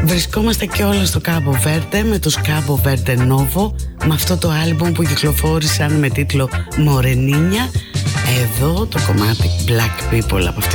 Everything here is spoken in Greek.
Βρισκόμαστε και όλα στο Κάμπο Βέρντε με τους Κάμπο Βέρντε Νόβο, με αυτό το άλμπουμ που κυκλοφόρησαν με τίτλο Μορενίνια. Εδώ το κομμάτι Black People από αυτή